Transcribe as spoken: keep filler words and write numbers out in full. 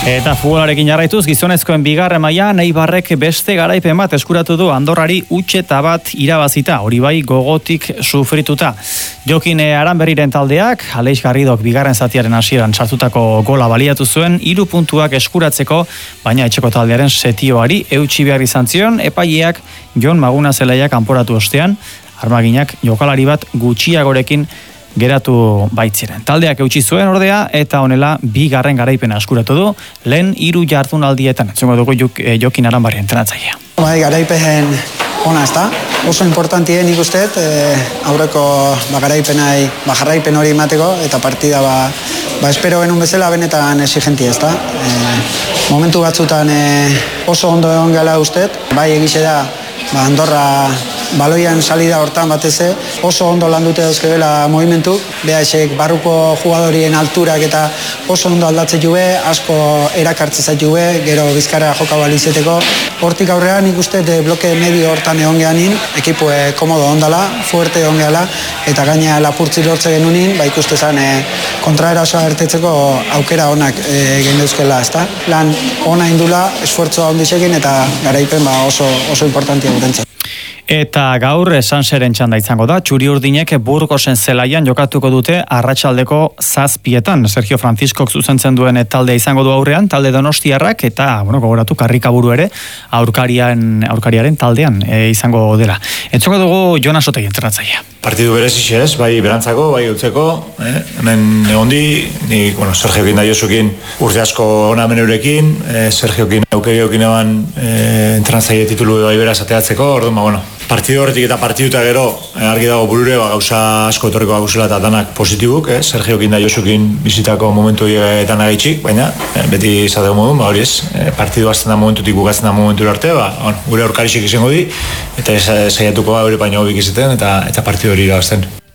Eta futbolarekin jarraituz, gizonezkoen bigarren mailan Eibarrek beste garaipen bat eskuratu du Andorrari utxeta bat irabazita, hori bai gogotik sufrituta. Jokin Aranberriren taldeak, Aleix Garridok bigarren zatiaren hasieran sartutako gola baliatu zuen, hiru puntuak eskuratzeko, baina etxeko taldearen setioari eutsi behar izan zion, epaileak Jon Maguna zelaiak kanporatu ostean, armaginak jokalari bat gutxiagorekin geratu baitziren. Taldeak eutsi zuen ordea eta honela bigarren garaipena eskuratu du lehen hiru jardunaldietan. Entzungo dugu juk, e, Jokin Aranberri entrenatzailea. Bai, garaipen ona ez da. Oso importantie nik usteet, e, aurreko ba, garaipenai, ba, jarraipen hori emateko eta partida ba, ba espero genuen bezala benetan exigentia ez da. E, momentu batzutan e, oso ondo egon gala usteet, bai egixe da ba, Andorra baloian salida hortan bateze, oso ondo landute dauzkebela movimentu, beha esek barruko jugadorien alturak eta oso ondo aldatzen jube, asko erakartzen zait jube, gero bizkarra joka balizeteko. Hortik aurrean nik uste de bloke medio hortan egon gehanin, ekipue komodo ondala, fuerte egon gehala, eta gaina lapurtzi lortze genunin, ba ikuste zan e, kontraerasoa ertetzeko aukera onak e, gen dauzkela, ezta? Lan ona indula, esfuertzoa ondisekin eta garaipen ba, oso, oso importantia gurentzat. Eta gaur Sanseren txanda izango da, Txuri Urdinek Burgosen zelaian jokatuko dute arratsaldeko zazpietan. Sergio Franciscok zuzentzen duen talde izango du aurrean, talde donostiarrak eta, bueno, gogoratu karrikaburu ere aurkarian, aurkariaren taldean e, izango dela. Entzoko dugu Jonas Otegi entrenatzailea. Partidu berezixe ez, bai berantzako, bai utzeko, eh? Hemen egondi, ni, bueno, Sergiokin da Josukin urte asko ona meneurekin, eh, Sergiokin aukeriokin eban eh, entrenatzaile titulu bai beraz ateatzeko, orduan, ba, bueno, partidu horretik eta partiduta gero argi dago burure, ba, gauza asko etorriko gauzela eta danak positibuk, eh? Sergiokin da Josukin bizitako momentu etan agaitxik, baina eh, beti izateko modun, ba, hori ez, eh, partidu azten da momentutik bukatzen da momentu arte, ba, bueno, gure aurkarixik izango di, eta saiatuko ba, hori baino hobik izaten, eta, eta partidu hori irabazten.